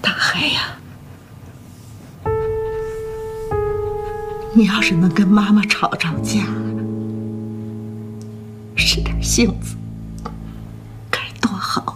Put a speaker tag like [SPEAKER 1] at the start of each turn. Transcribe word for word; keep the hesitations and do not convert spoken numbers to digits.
[SPEAKER 1] 大海呀，你要是能跟妈妈吵吵架，使点性子，